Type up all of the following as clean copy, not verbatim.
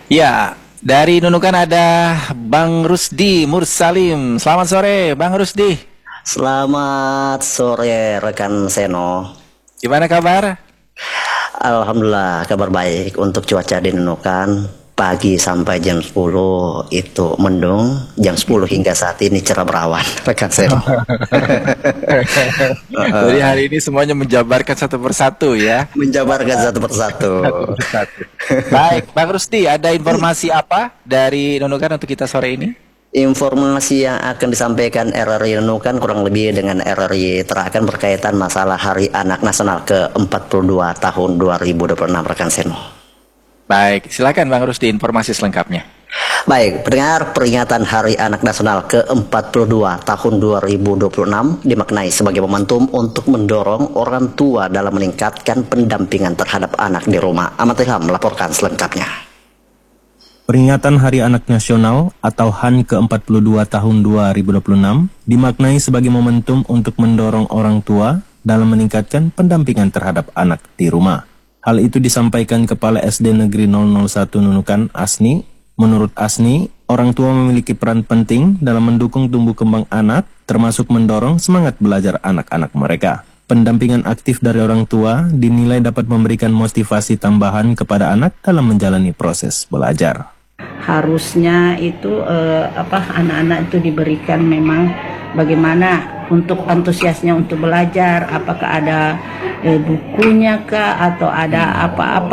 Ya, dari Nunukan ada Bang Rusdi Mursalim. Selamat sore, Bang Rusdi. Selamat sore rekan Seno. Gimana kabar? Alhamdulillah kabar baik. Untuk cuaca di Nunukan pagi sampai jam 10 itu mendung, jam 10 hingga saat ini cerah berawan rekan Seno. Jadi hari ini semuanya menjabarkan satu persatu ya. Menjabarkan satu persatu. Satu persatu. Baik, Bang Rusdi, ada informasi apa dari Nunukan untuk kita sore ini? Informasi yang akan disampaikan RRI Nunukan kurang lebih dengan RRI Terakan berkaitan masalah Hari Anak Nasional ke-42 tahun 2026 rekan Seno. Baik, silakan Bang Rusdi informasi selengkapnya. Baik, pendengar, peringatan Hari Anak Nasional ke-42 tahun 2026 dimaknai sebagai momentum untuk mendorong orang tua dalam meningkatkan pendampingan terhadap anak di rumah. Ahmad Ilham melaporkan selengkapnya. Peringatan Hari Anak Nasional atau HAN ke-42 tahun 2026 dimaknai sebagai momentum untuk mendorong orang tua dalam meningkatkan pendampingan terhadap anak di rumah. Hal itu disampaikan Kepala SD Negeri 001 Nunukan, Asni. Menurut Asni, orang tua memiliki peran penting dalam mendukung tumbuh kembang anak, termasuk mendorong semangat belajar anak-anak mereka. Pendampingan aktif dari orang tua dinilai dapat memberikan motivasi tambahan kepada anak dalam menjalani proses belajar. Harusnya itu anak-anak itu diberikan memang bagaimana untuk antusiasnya untuk belajar, apakah ada bukunya kah atau ada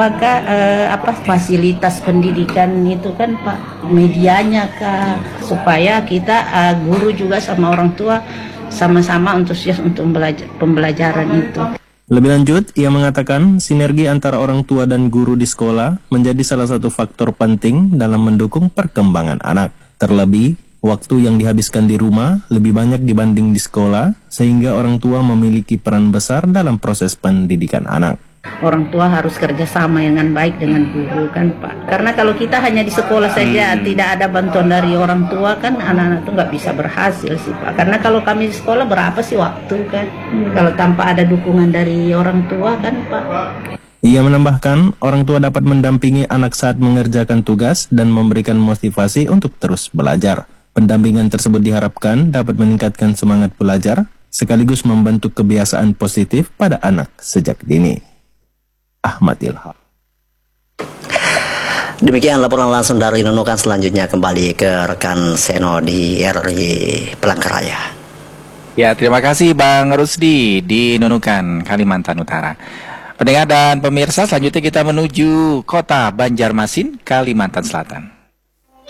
fasilitas pendidikan itu kan Pak, medianya kah, supaya kita guru juga sama orang tua sama-sama antusias untuk pembelajaran itu. Lebih lanjut, ia mengatakan sinergi antara orang tua dan guru di sekolah menjadi salah satu faktor penting dalam mendukung perkembangan anak. Terlebih, waktu yang dihabiskan di rumah lebih banyak dibanding di sekolah, sehingga orang tua memiliki peran besar dalam proses pendidikan anak. Orang tua harus kerjasama dengan baik dengan guru kan Pak. Karena kalau kita hanya di sekolah saja tidak ada bantuan dari orang tua kan anak-anak itu nggak bisa berhasil sih Pak. Karena kalau kami di sekolah berapa sih waktu kan. Kalau tanpa ada dukungan dari orang tua kan Pak. Ia menambahkan, orang tua dapat mendampingi anak saat mengerjakan tugas dan memberikan motivasi untuk terus belajar. Pendampingan tersebut diharapkan dapat meningkatkan semangat belajar, sekaligus membentuk kebiasaan positif pada anak sejak dini. Ahmad Ilham. Demikian laporan langsung dari Nunukan. Selanjutnya kembali ke rekan Seno di RRI Palangkaraya. Ya, terima kasih Bang Rusdi di Nunukan, Kalimantan Utara. Pendengar dan pemirsa, selanjutnya kita menuju kota Banjarmasin, Kalimantan Selatan.